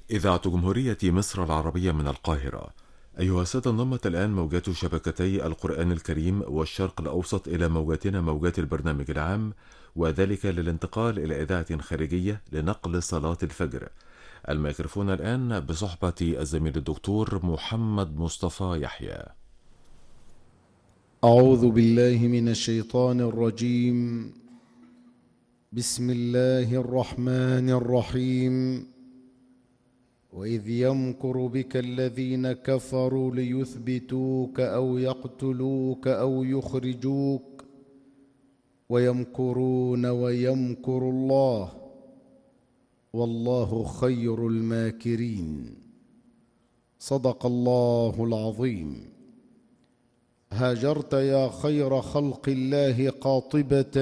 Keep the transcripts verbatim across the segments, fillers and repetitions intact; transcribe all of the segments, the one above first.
إذاعة جمهورية مصر العربية من القاهرة. أيها السادة، انضمت الآن موجات شبكتي القرآن الكريم والشرق الأوسط إلى موجاتنا موجات البرنامج العام، وذلك للانتقال إلى إذاعة خارجية لنقل صلاة الفجر. الميكروفون الآن بصحبة الزميل الدكتور محمد مصطفى يحيى. أعوذ بالله من الشيطان الرجيم. بسم الله الرحمن الرحيم. وإذ يمكر بك الذين كفروا ليثبتوك أو يقتلوك أو يخرجوك ويمكرون ويمكر الله والله خير الماكرين. صدق الله العظيم. هاجرت يا خير خلق الله قاطبة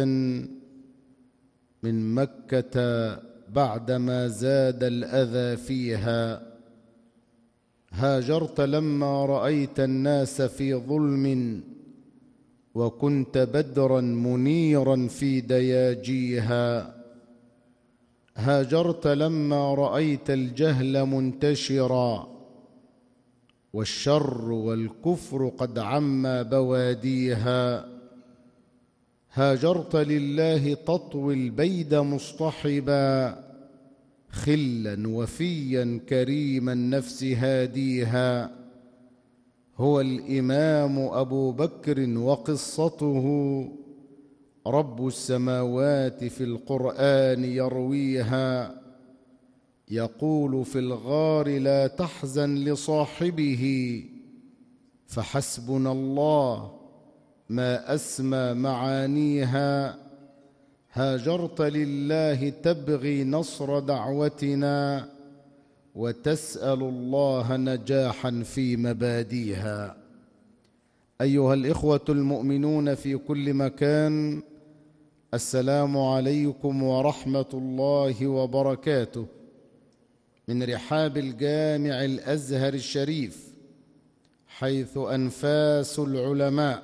من مكة بعدما زاد الأذى فيها. هاجرت لما رأيت الناس في ظلم وكنت بدرا منيرا في دياجيها. هاجرت لما رأيت الجهل منتشرا والشر والكفر قد عم بواديها. هاجرت لله تطوي البيد مصطحبا خلا وفيا كريم النفس هاديها. هو الإمام أبو بكر وقصته رب السماوات في القرآن يرويها. يقول في الغار لا تحزن لصاحبه فحسبنا الله ما أسمى معانيها. هاجرت لله تبغي نصر دعوتنا وتسأل الله نجاحا في مباديها. أيها الإخوة المؤمنون في كل مكان، السلام عليكم ورحمة الله وبركاته. من رحاب الجامع الأزهر الشريف، حيث أنفاس العلماء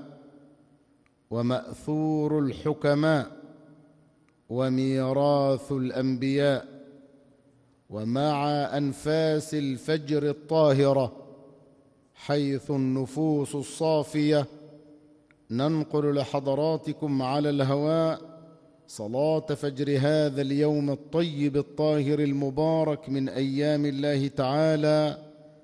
ومأثور الحكماء وميراث الأنبياء، ومع أنفاس الفجر الطاهرة حيث النفوس الصافية، ننقل لحضراتكم على الهواء صلاة فجر هذا اليوم الطيب الطاهر المبارك من أيام الله تعالى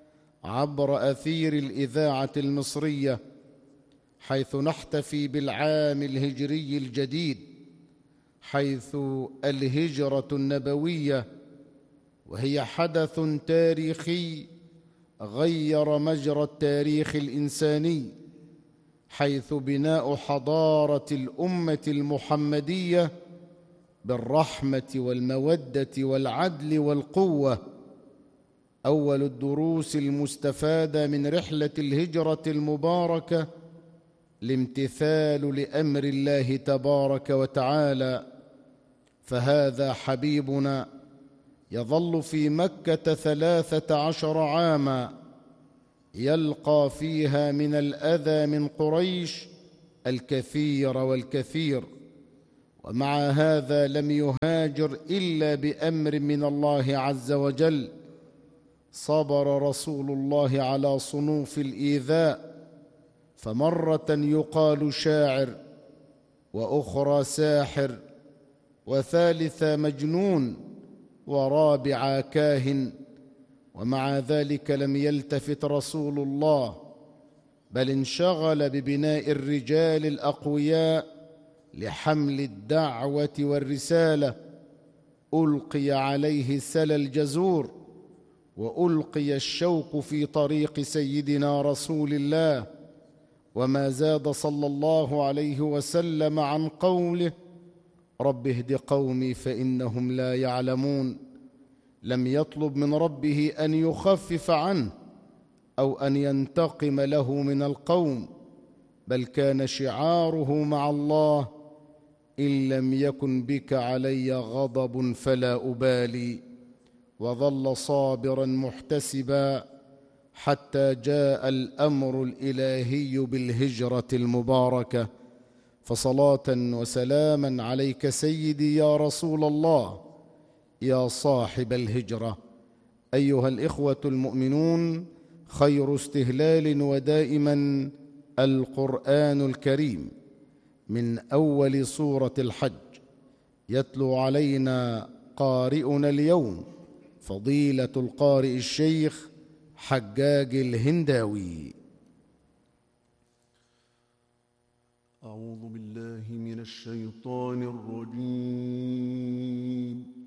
عبر أثير الإذاعة المصرية، حيث نحتفي بالعام الهجري الجديد، حيث الهجرة النبوية، وهي حدث تاريخي غير مجرى التاريخ الإنساني، حيث بناء حضارة الأمة المحمدية بالرحمة والمودة والعدل والقوة. أول الدروس المستفادة من رحلة الهجرة المباركة الامتثال لأمر الله تبارك وتعالى، فهذا حبيبنا يظل في مكة ثلاثة عشر عاما يلقى فيها من الأذى من قريش الكثير والكثير، ومع هذا لم يهاجر إلا بأمر من الله عز وجل. صبر رسول الله على صنوف الإيذاء، فمرة يقال شاعر، وأخرى ساحر، وثالثة مجنون، ورابعة كاهن، ومع ذلك لم يلتفت رسول الله، بل انشغل ببناء الرجال الأقوياء لحمل الدعوة والرسالة. ألقي عليه سل الجزور، وألقي الشوك في طريق سيدنا رسول الله، وما زاد صلى الله عليه وسلم عن قوله رب اهد قومي فإنهم لا يعلمون. لم يطلب من ربه أن يخفف عنه أو أن ينتقم له من القوم، بل كان شعاره مع الله إن لم يكن بك علي غضب فلا أبالي. وظل صابرا محتسبا حتى جاء الأمر الإلهي بالهجرة المباركة. فصلاة وسلاما عليك سيدي يا رسول الله، يا صاحب الهجرة، أيها الإخوة المؤمنون، خير استهلال ودائما القرآن الكريم من أول سورة الحج. يتلو علينا قارئنا اليوم فضيلة القارئ الشيخ حجاج الهنداوي. أعوذ بالله من الشيطان الرجيم.